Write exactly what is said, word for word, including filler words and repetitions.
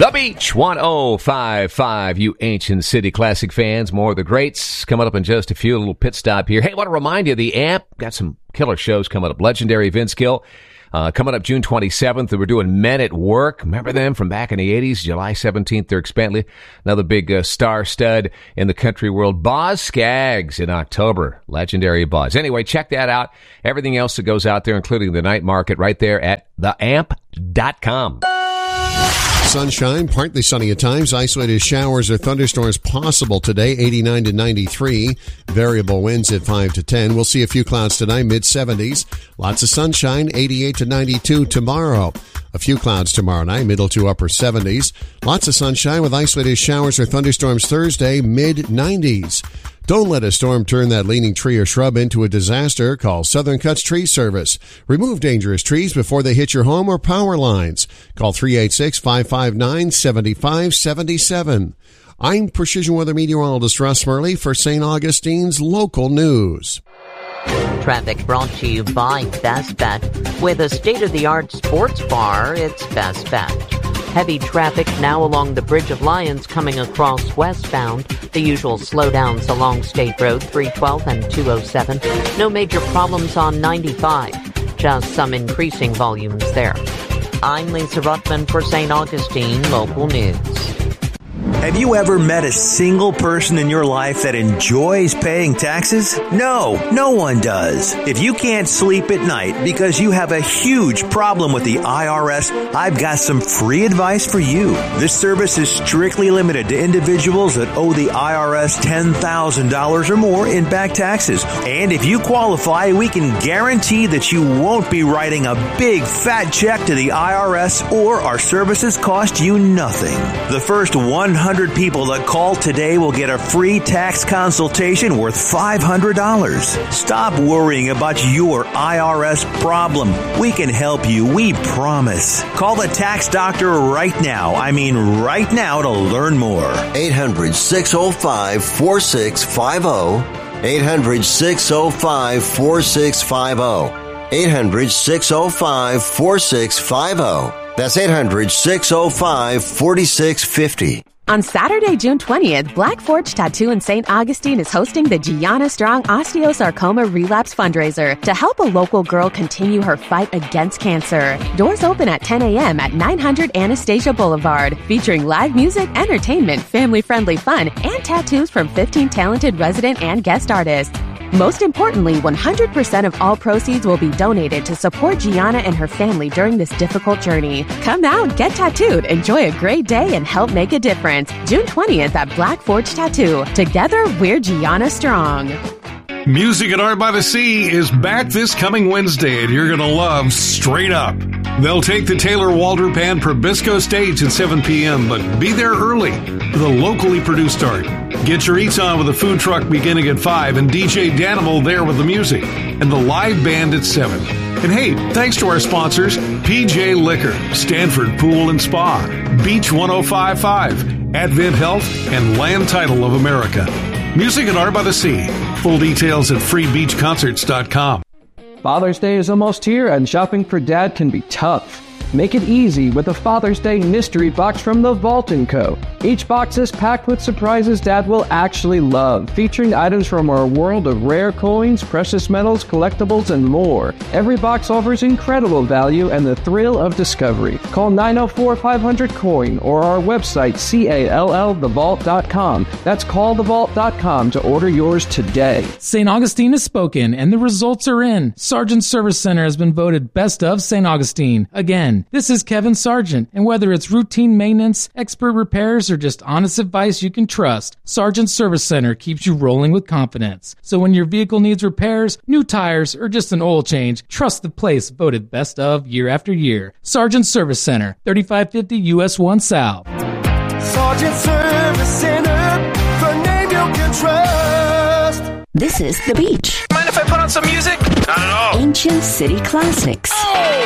The Beach, one oh five point five, you Ancient City Classic fans. More of the greats coming up in just a few. A little pit stop here. Hey, I want to remind you, the A M P got some killer shows coming up. Legendary Vince Gill. Uh, coming up June twenty-seventh, we're doing Men at Work. Remember them from back in the eighties? July seventeenth, they're expanding. Another big uh, star stud in the country world. Boz Scaggs in October. Legendary Boz. Anyway, check that out. Everything else that goes out there, including the night market, right there at the amp dot com. Sunshine, partly sunny at times. Isolated showers or thunderstorms possible today, eighty-nine to ninety-three. Variable winds at five to ten. We'll see a few clouds tonight, mid-seventies. Lots of sunshine, eighty-eight to ninety-two tomorrow. A few clouds tomorrow night, middle to upper seventies. Lots of sunshine with isolated showers or thunderstorms Thursday, mid-nineties. Don't let a storm turn that leaning tree or shrub into a disaster. Call Southern Cuts Tree Service. Remove dangerous trees before they hit your home or power lines. Call three eight six, five five nine, seven five seven seven. I'm Precision Weather Meteorologist Russ Murley for Saint Augustine's Local News. Traffic brought to you by Best Bet. With a state-of-the-art sports bar, it's Best Bet. Heavy traffic now along the Bridge of Lions coming across westbound. The usual slowdowns along State Road three twelve and two oh seven. No major problems on ninety-five. Just some increasing volumes there. I'm Lisa Ruttman for Saint Augustine Local News. Have you ever met a single person in your life that enjoys paying taxes? No, no one does. If you can't sleep at night because you have a huge problem with the I R S, I've got some free advice for you. This service is strictly limited to individuals that owe the I R S ten thousand dollars or more in back taxes. And if you qualify, we can guarantee that you won't be writing a big fat check to the I R S, or our services cost you nothing. The first one hundred people that call today will get a free tax consultation worth five hundred dollars. Stop worrying about your I R S problem. We can help you, we promise. Call the tax doctor right now. I mean right now to learn more. eight hundred, six oh five, four six five oh. eight hundred, six oh five, four six five oh. eight hundred, six oh five, four six five oh. That's eight hundred, six oh five, four six five oh. On Saturday, June twentieth, Black Forge Tattoo in Saint Augustine is hosting the Gianna Strong Osteosarcoma Relapse Fundraiser to help a local girl continue her fight against cancer. Doors open at ten a.m. at nine hundred Anastasia Boulevard, featuring live music, entertainment, family-friendly fun, and tattoos from fifteen talented resident and guest artists. Most importantly, one hundred percent of all proceeds will be donated to support Gianna and her family during this difficult journey. Come out, get tattooed, enjoy a great day, and help make a difference. June twentieth at Black Forge Tattoo. Together, we're Gianna Strong. Music at Art by the Sea is back this coming Wednesday, and you're going to love Straight Up. They'll take the Taylor Walter Band Probisco stage at seven p.m., but be there early for the locally produced art. Get your eats on with a food truck beginning at five, and D J Danimal there with the music, and the live band at seven. And hey, thanks to our sponsors, P J Liquor, Stanford Pool and Spa, Beach one oh five point five, Advent Health, and Land Title of America. Music at Art by the Sea. Full details at free beach concerts dot com. Father's Day is almost here, and shopping for Dad can be tough. Make it easy with a Father's Day mystery box from The Vault and Co. Each box is packed with surprises Dad will actually love, featuring items from our world of rare coins, precious metals, collectibles, and more. Every box offers incredible value and the thrill of discovery. Call nine oh four, five hundred, COIN or our website, C A L L the vault dot com. That's call the vault dot com to order yours today. Saint Augustine has spoken, and the results are in. Sargent Service Center has been voted Best of Saint Augustine. Again, this is Kevin Sargent, and whether it's routine maintenance, expert repairs, or just honest advice you can trust, Sargent Service Center keeps you rolling with confidence. So when your vehicle needs repairs, new tires, or just an oil change, trust the place voted Best of year after year. Sargent Service Center, thirty-five fifty U S one South. Sargent Service Center, the name you can trust. This is The Beach. Mind if I put on some music? Not at all. Ancient City Classics. Oh!